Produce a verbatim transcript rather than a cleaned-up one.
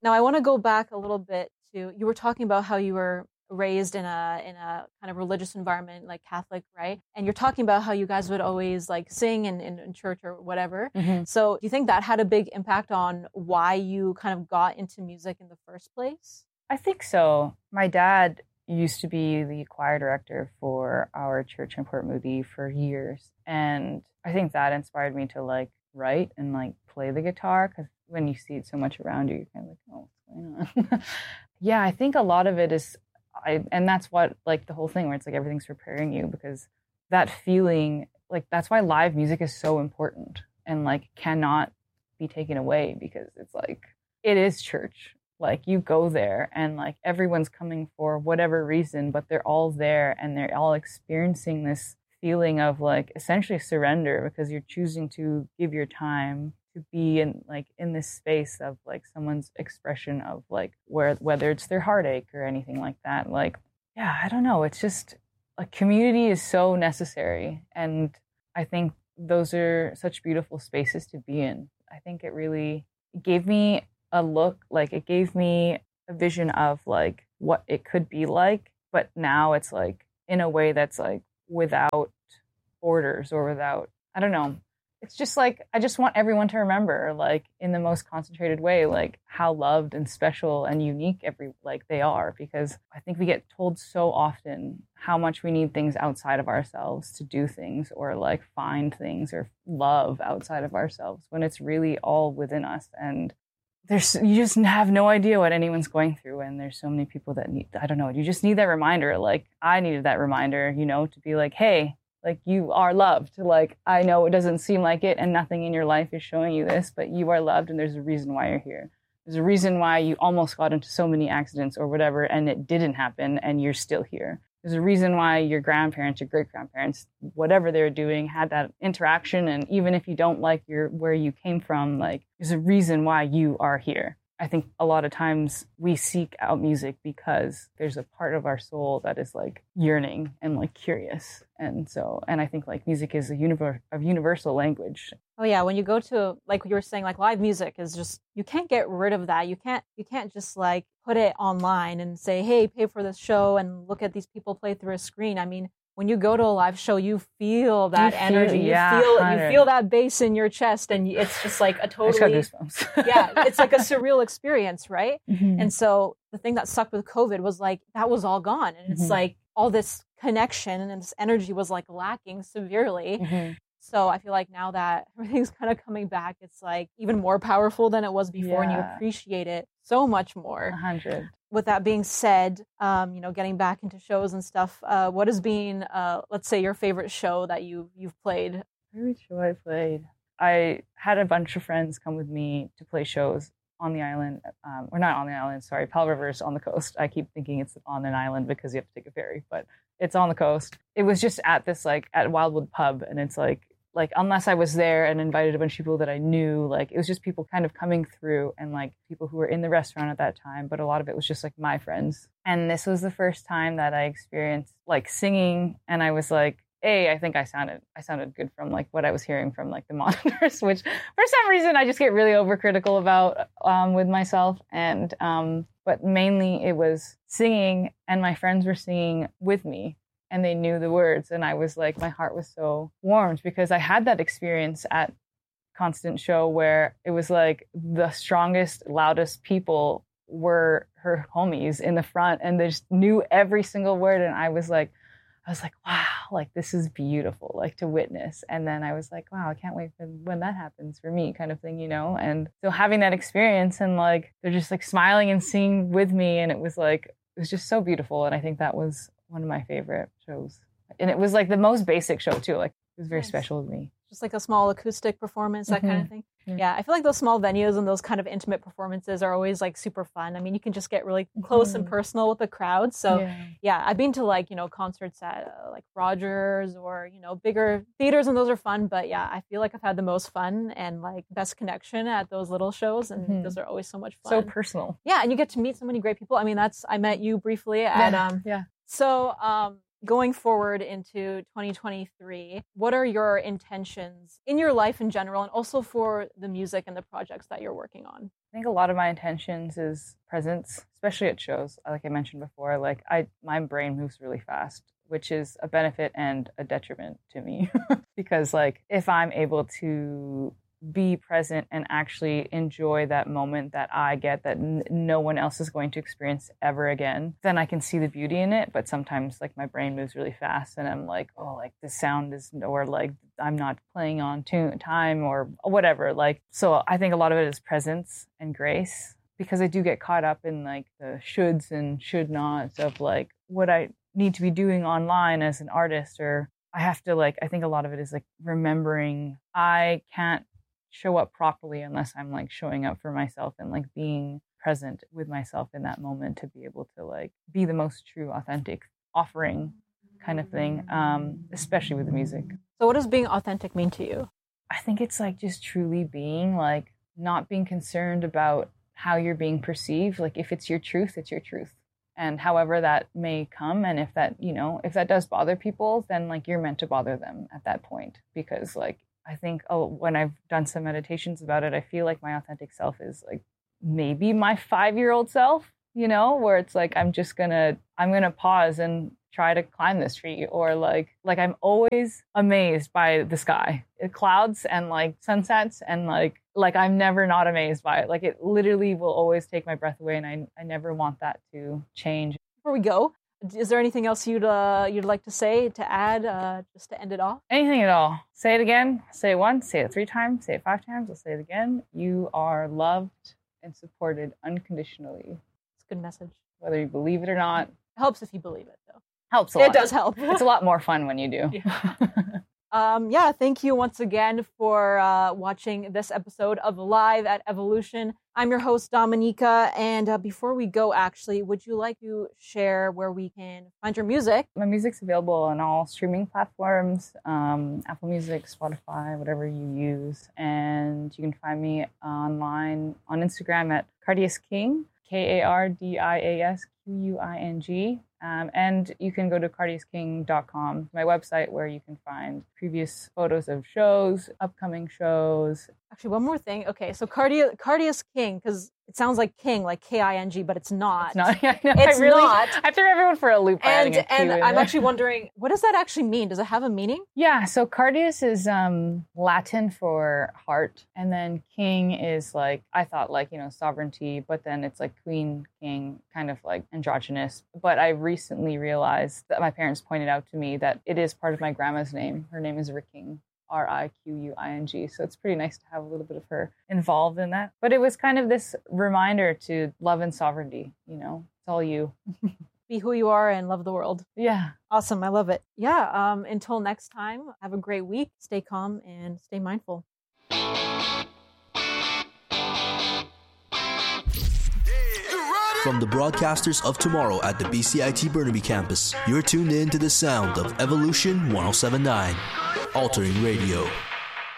Now I want to go back a little bit to, you were talking about how you were raised in a in a kind of religious environment, like Catholic, right? And you're talking about how you guys would always like sing in, in, in church or whatever. Mm-hmm. So do you think that had a big impact on why you kind of got into music in the first place? I think so. My dad used to be the choir director for our church in Port Moody for years. And I think that inspired me to like write and like play the guitar, because when you see it so much around you, you're kind of like, oh, what's going on? Yeah, I think a lot of it is, I, and that's what like the whole thing where it's like everything's preparing you, because that feeling, like that's why live music is so important and like cannot be taken away, because it's like, it is church. Like you go there and like everyone's coming for whatever reason, but they're all there and they're all experiencing this feeling of like essentially surrender, because you're choosing to give your time to be in like in this space of like someone's expression of like where whether it's their heartache or anything like that. Like, yeah, I don't know. It's just like community is so necessary. And I think those are such beautiful spaces to be in. I think it really gave me a look, like it gave me a vision of like what it could be like, but now it's like in a way that's like without borders or without, I don't know. It's just like, I just want everyone to remember, like in the most concentrated way, like how loved and special and unique every, like they are, because I think we get told so often how much we need things outside of ourselves to do things or like find things or love outside of ourselves, when it's really all within us. And there's, you just have no idea what anyone's going through. And there's so many people that need, I don't know, you just need that reminder. Like I needed that reminder, you know, to be like, hey, like you are loved. Like, I know it doesn't seem like it and nothing in your life is showing you this, but you are loved and there's a reason why you're here. There's a reason why you almost got into so many accidents or whatever and it didn't happen and you're still here. There's a reason why your grandparents, your great-grandparents, whatever they're doing, had that interaction. And even if you don't like your where you came from, like there's a reason why you are here. I think a lot of times we seek out music because there's a part of our soul that is like yearning and like curious. And so, and I think like music is a, univer- a universal language. Oh yeah, when you go to, like you were saying, like live music is just, you can't get rid of that. You can't, you can't just like put it online and say, hey, pay for this show and look at these people play through a screen. I mean, when you go to a live show, you feel that you energy. Feel, yeah, you feel one hundred. You feel that bass in your chest, and it's just like a totally I just got goosebumps. Yeah, it's like a surreal experience, right? Mm-hmm. And so the thing that sucked with COVID was like that was all gone, and it's mm-hmm. like all this connection and this energy was like lacking severely. Mm-hmm. So I feel like now that everything's kind of coming back, it's like even more powerful than it was before, yeah. and you appreciate it so much more. A hundred. With that being said, um, you know, getting back into shows and stuff, uh, what has been, uh, let's say, your favorite show that you you've played? Favorite show I played. I had a bunch of friends come with me to play shows on the island, um, or not on the island. Sorry, Pal River's on the coast. I keep thinking it's on an island because you have to take a ferry, but it's on the coast. It was just at this like at Wildwood Pub, and it's like. Like, unless I was there and invited a bunch of people that I knew, like, it was just people kind of coming through and, like, people who were in the restaurant at that time. But a lot of it was just, like, my friends. And this was the first time that I experienced, like, singing. And I was like, A, I think I sounded I sounded good from, like, what I was hearing from, like, the monitors, which for some reason I just get really overcritical about um, with myself. And, um, but mainly it was singing, and my friends were singing with me. And they knew the words. And I was like, my heart was so warmed because I had that experience at Constant Show where it was like the strongest, loudest people were her homies in the front. And they just knew every single word. And I was like, I was like, wow, like this is beautiful, like to witness. And then I was like, wow, I can't wait for when that happens for me kind of thing, you know? And so having that experience and like, they're just like smiling and singing with me. And it was like, it was just so beautiful. And I think that was one of my favorite shows. And it was like the most basic show too. Like it was very nice. Special to me. Just like a small acoustic performance, that mm-hmm. kind of thing. Yeah. yeah, I feel like those small venues and those kind of intimate performances are always like super fun. I mean, you can just get really close mm-hmm. and personal with the crowd. So yeah. yeah, I've been to like, you know, concerts at uh, like Rogers or, you know, bigger theaters, and those are fun. But yeah, I feel like I've had the most fun and like best connection at those little shows. And mm-hmm. those are always so much fun. So personal. Yeah, and you get to meet so many great people. I mean, that's, I met you briefly at, yeah. um, yeah. So, um, going forward into twenty twenty-three, what are your intentions in your life in general and also for the music and the projects that you're working on? I think a lot of my intentions is presence, especially at shows. Like I mentioned before, like I, my brain moves really fast, which is a benefit and a detriment to me. Because like if I'm able to be present and actually enjoy that moment that I get that n- no one else is going to experience ever again, then I can see the beauty in it. But sometimes like my brain moves really fast and I'm like, oh, like the sound is, or like I'm not playing on tune time or whatever. Like, so I think a lot of it is presence and grace, because I do get caught up in like the shoulds and should nots of like what I need to be doing online as an artist, or I have to like, I think a lot of it is like remembering I can't show up properly unless I'm like showing up for myself and like being present with myself in that moment to be able to like be the most true, authentic offering kind of thing, um, especially with the music. So what does being authentic mean to you? I think it's like just truly being like not being concerned about how you're being perceived. Like if it's your truth, it's your truth. And however that may come, and if that, you know, if that does bother people, then like you're meant to bother them at that point, because like I think oh, when I've done some meditations about it, I feel like my authentic self is like maybe my five-year-old self, you know, where it's like I'm just gonna I'm gonna pause and try to climb this tree, or like like I'm always amazed by the sky, clouds and like sunsets, and like like I'm never not amazed by it. Like it literally will always take my breath away, and I I never want that to change. Before we go, is there anything else you'd uh, you'd like to say, to add, uh, just to end it off? Anything at all. Say it again. Say it once. Say it three times. Say it five times. I'll say it again. You are loved and supported unconditionally. It's a good message. Whether you believe it or not. It helps if you believe it, though. Helps a lot. It does help. It's a lot more fun when you do. Yeah. Um, yeah, thank you once again for uh, watching this episode of Live at Evolution. I'm your host, Dominica, and uh, before we go, actually, would you like to share where we can find your music? My music's available on all streaming platforms, um, Apple Music, Spotify, whatever you use, and you can find me online on Instagram at Cardias King, K A R D I A S Q U I N G. Um, and you can go to cardias king dot com, my website, where you can find previous photos of shows, upcoming shows. Actually, one more thing. Okay, so Cardia, Cardias King, because it sounds like King, like K I N G, but it's not. It's not. Yeah, I know. It's I really, not. I threw everyone for a loop. By and adding a and Q in I'm there. actually wondering, what does that actually mean? Does it have a meaning? Yeah, so Cardias is um, Latin for heart, and then king is like, I thought like, you know, sovereignty, but then it's like queen, king, kind of like androgynous. But I recently realized that my parents pointed out to me that it is part of my grandma's name. Her name is Riking. R I Q U I N G. So it's pretty nice to have a little bit of her involved in that. But it was kind of this reminder to love and sovereignty, you know, it's all you. Be who you are and love the world. Yeah. Awesome. I love it. Yeah. Um, until next time, have a great week. Stay calm and stay mindful. From the broadcasters of tomorrow at the B C I T Burnaby campus, you're tuned in to the sound of Evolution one oh seven point nine, altering radio.